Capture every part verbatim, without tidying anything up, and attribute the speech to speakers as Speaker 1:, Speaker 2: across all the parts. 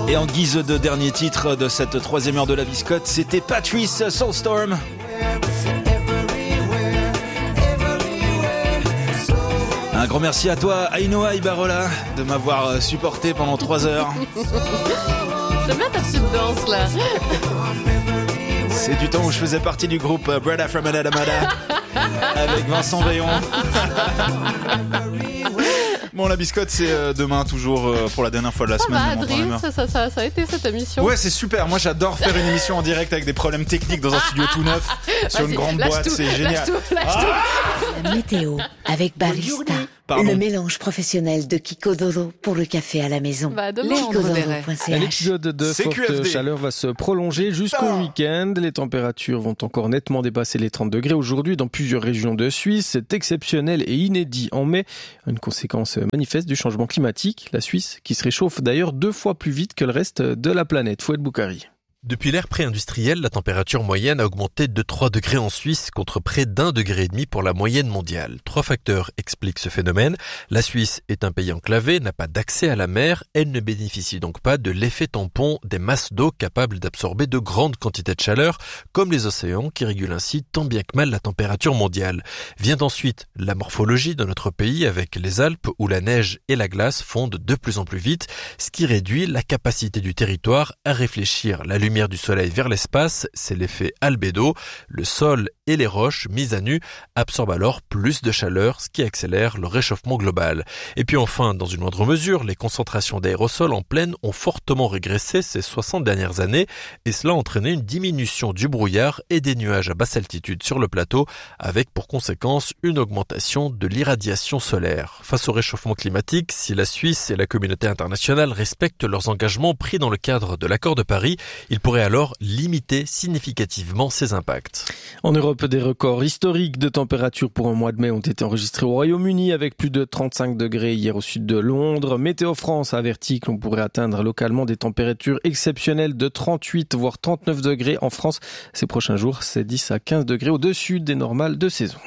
Speaker 1: Et en guise de dernier titre de cette troisième heure de la biscotte, c'était Patrice Soulstorm. Un grand merci à toi, Ainoa Ibarola, de m'avoir supporté pendant trois heures.
Speaker 2: J'aime bien ta petite danse là.
Speaker 1: C'est du temps où je faisais partie du groupe Brada from Adamada avec Vincent Veillon. Bon, la biscotte, c'est demain, toujours pour la dernière fois de la
Speaker 2: ça
Speaker 1: semaine.
Speaker 2: Va, Adrien, ça, ça, ça, ça a été cette émission.
Speaker 1: Ouais, c'est super. Moi, j'adore faire une émission en direct avec des problèmes techniques dans un studio tout neuf, sur une grande boîte.
Speaker 2: Tout,
Speaker 1: c'est génial.
Speaker 2: Tout,
Speaker 1: ah
Speaker 3: La météo avec Barista.
Speaker 1: Pardon.
Speaker 3: Le mélange professionnel de Kiko Dodo pour le café à la maison.
Speaker 2: Bah, demain,
Speaker 3: kiko dodo point c h.
Speaker 4: L'épisode de forte chaleur va se prolonger jusqu'au
Speaker 1: ah.
Speaker 4: week-end. Les températures vont encore nettement dépasser les trente degrés aujourd'hui dans plusieurs régions de Suisse. C'est exceptionnel et inédit en mai. Une conséquence manifeste du changement climatique. La Suisse qui se réchauffe d'ailleurs deux fois plus vite que le reste de la planète. Fouet Boukari.
Speaker 5: Depuis l'ère pré-industrielle, la température moyenne a augmenté de trois degrés en Suisse contre près d'un degré et demi pour la moyenne mondiale. Trois facteurs expliquent ce phénomène. La Suisse est un pays enclavé, n'a pas d'accès à la mer, elle ne bénéficie donc pas de l'effet tampon des masses d'eau capables d'absorber de grandes quantités de chaleur, comme les océans qui régulent ainsi tant bien que mal la température mondiale. Vient ensuite la morphologie de notre pays avec les Alpes où la neige et la glace fondent de plus en plus vite, ce qui réduit la capacité du territoire à réfléchir la lumière du soleil vers l'espace, c'est l'effet albédo. Le sol et les roches mises à nu absorbent alors plus de chaleur, ce qui accélère le réchauffement global. Et puis enfin, dans une moindre mesure, les concentrations d'aérosols en plaine ont fortement régressé ces soixante dernières années et cela a entraîné une diminution du brouillard et des nuages à basse altitude sur le plateau, avec pour conséquence une augmentation de l'irradiation solaire. Face au réchauffement climatique, si la Suisse et la communauté internationale respectent leurs engagements pris dans le cadre de l'accord de Paris, ils pourraient alors limiter significativement ces impacts.
Speaker 4: En Europe, des records historiques de température pour un mois de mai ont été enregistrés au Royaume-Uni avec plus de trente-cinq degrés hier au sud de Londres. Météo France a averti que l'on pourrait atteindre localement des températures exceptionnelles de trente-huit voire trente-neuf degrés en France. Ces prochains jours, c'est dix à quinze degrés au-dessus des normales de saison.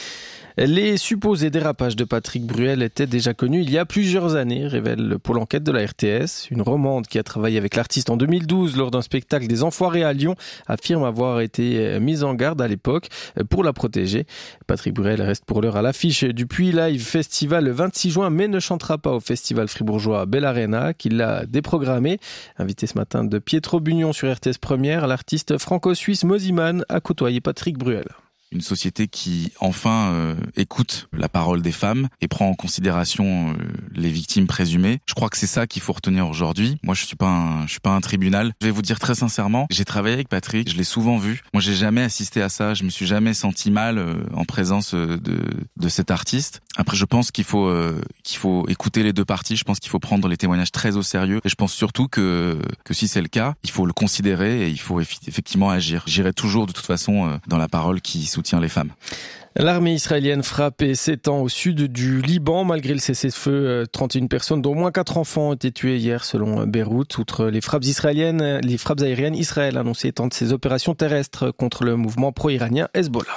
Speaker 4: Les supposés dérapages de Patrick Bruel étaient déjà connus il y a plusieurs années, révèle le pôle enquête de la R T S. Une romande qui a travaillé avec l'artiste en deux mille douze lors d'un spectacle des Enfoirés à Lyon affirme avoir été mise en garde à l'époque pour la protéger. Patrick Bruel reste pour l'heure à l'affiche du Puy Live Festival le vingt-six juin, mais ne chantera pas au festival fribourgeois Bell Arena, qui l'a déprogrammé. Invité ce matin de Pietro Bugnon sur R T S Première, l'artiste franco-suisse Moziman a côtoyé Patrick Bruel.
Speaker 6: Une société qui, enfin, euh, écoute la parole des femmes et prend en considération euh, les victimes présumées. Je crois que c'est ça qu'il faut retenir aujourd'hui. Moi, je suis pas un, je suis pas un tribunal. Je vais vous dire très sincèrement, j'ai travaillé avec Patrick, je l'ai souvent vu. Moi, j'ai jamais assisté à ça. Je me suis jamais senti mal euh, en présence euh, de de cet artiste. Après, je pense qu'il faut euh, qu'il faut écouter les deux parties. Je pense qu'il faut prendre les témoignages très au sérieux. Et je pense surtout que que si c'est le cas, il faut le considérer et il faut effectivement agir. J'irai toujours de toute façon euh, dans la parole qui soutient les femmes.
Speaker 4: L'armée israélienne frappe et s'étend au sud du Liban. Malgré le cessez-le-feu, trente et une personnes, dont au moins quatre enfants, ont été tuées hier selon Beyrouth. Outre les frappes israéliennes, les frappes aériennes, Israël a annoncé étendre ses opérations terrestres contre le mouvement pro-iranien Hezbollah.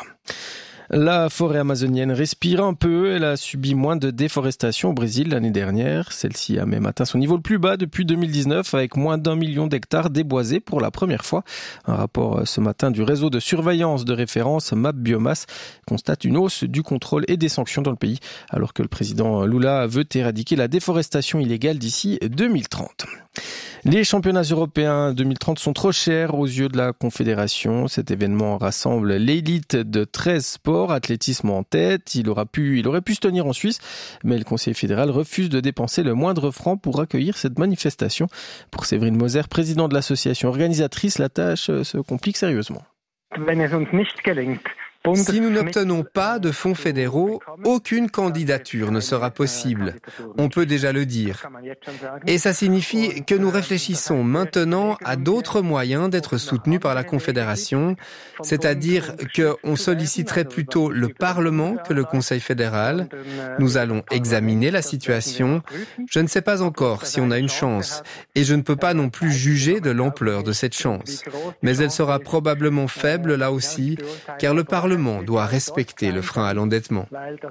Speaker 4: La forêt amazonienne respire un peu. Elle a subi moins de déforestation au Brésil l'année dernière. Celle-ci a même atteint son niveau le plus bas depuis deux mille dix-neuf avec moins d'un million d'hectares déboisés pour la première fois. Un rapport ce matin du réseau de surveillance de référence Map Biomasse constate une hausse du contrôle et des sanctions dans le pays, alors que le président Lula veut éradiquer la déforestation illégale d'ici deux mille trente. Les championnats européens deux mille trente sont trop chers aux yeux de la Confédération. Cet événement rassemble l'élite de treize sports, athlétisme en tête. Il aura pu, il aurait pu se tenir en Suisse, mais le Conseil fédéral refuse de dépenser le moindre franc pour accueillir cette manifestation. Pour Séverine Moser, président de l'association organisatrice, la tâche se complique sérieusement.
Speaker 7: Si nous n'obtenons pas de fonds fédéraux, aucune candidature ne sera possible. On peut déjà le dire. Et ça signifie que nous réfléchissons maintenant à d'autres moyens d'être soutenus par la Confédération, c'est-à-dire qu'on solliciterait plutôt le Parlement que le Conseil fédéral. Nous allons examiner la situation. Je ne sais pas encore si on a une chance, et je ne peux pas non plus juger de l'ampleur de cette chance. Mais elle sera probablement faible là aussi, car le Parlement Parlement doit respecter le frein à l'endettement.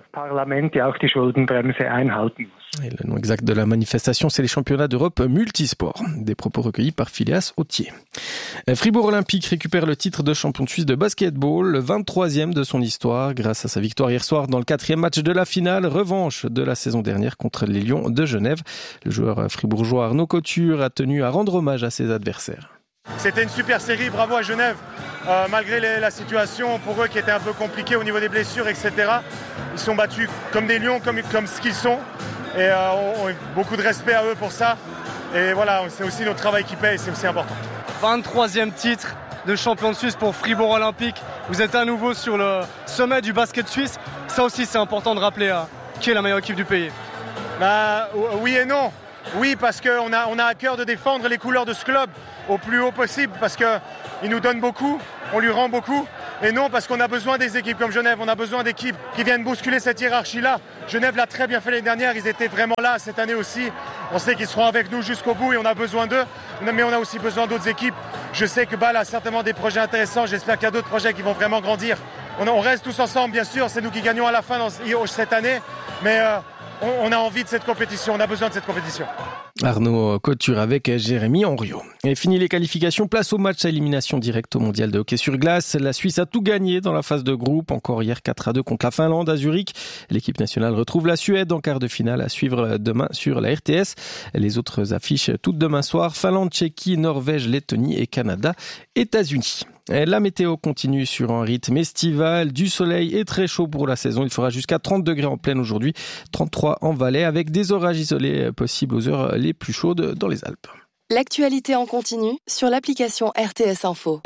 Speaker 4: Et le nom exact de la manifestation, c'est les championnats d'Europe multisports. Des propos recueillis par Phileas Autier. Fribourg Olympique récupère le titre de champion de Suisse de basketball, le vingt-troisième de son histoire, grâce à sa victoire hier soir dans le quatrième match de la finale, revanche de la saison dernière contre les Lions de Genève. Le joueur fribourgeois Arnaud Couture a tenu à rendre hommage à ses adversaires.
Speaker 8: C'était une super série, bravo à Genève, euh, malgré les, la situation pour eux qui était un peu compliquée au niveau des blessures, et cetera. Ils sont battus comme des lions, comme, comme ce qu'ils sont, et euh, on, on a beaucoup de respect à eux pour ça. Et voilà, c'est aussi notre travail qui paye, c'est aussi important.
Speaker 9: vingt-troisième titre de champion de Suisse pour Fribourg Olympique. Vous êtes à nouveau sur le sommet du basket suisse. Ça aussi, c'est important de rappeler hein, qui est la meilleure équipe du pays.
Speaker 8: Bah, oui et non. Oui, parce qu'on a, on a à cœur de défendre les couleurs de ce club au plus haut possible, parce qu'il nous donne beaucoup, on lui rend beaucoup. Et non, parce qu'on a besoin des équipes comme Genève, on a besoin d'équipes qui viennent bousculer cette hiérarchie-là. Genève l'a très bien fait l'année dernière, ils étaient vraiment là cette année aussi. On sait qu'ils seront avec nous jusqu'au bout et on a besoin d'eux, mais on a aussi besoin d'autres équipes. Je sais que Bâle a certainement des projets intéressants, j'espère qu'il y a d'autres projets qui vont vraiment grandir. On, on reste tous ensemble, bien sûr, c'est nous qui gagnons à la fin dans, cette année, mais euh, on, on a envie de cette compétition, on a besoin de cette compétition.
Speaker 4: Arnaud Couture avec Jérémy Henriot. Et fini les qualifications, place au match à élimination directe au mondial de hockey sur glace. La Suisse a tout gagné dans la phase de groupe, encore hier quatre à deux contre la Finlande à Zurich. L'équipe nationale retrouve la Suède en quart de finale à suivre demain sur la R T S. Les autres affiches toutes demain soir, Finlande, Tchéquie, Norvège, Lettonie et Canada, États-Unis. La météo continue sur un rythme estival, du soleil et très chaud pour la saison. Il fera jusqu'à trente degrés en pleine aujourd'hui, trente-trois en Valais, avec des orages isolés possibles aux heures les plus chaudes dans les Alpes.
Speaker 10: L'actualité en continu sur l'application R T S Info.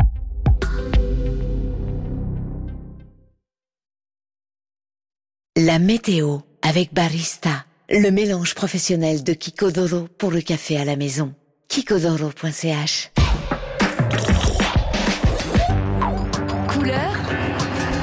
Speaker 3: La météo avec Barista, le mélange professionnel de Kiko Doro pour le café à la maison. kiko doro point c h